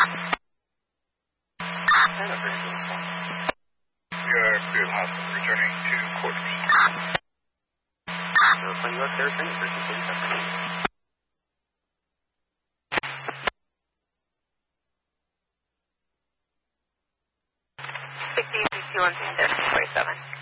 You're Field Hospital, returning to quarters. When you look there, send your person, please. 60, 61, 47.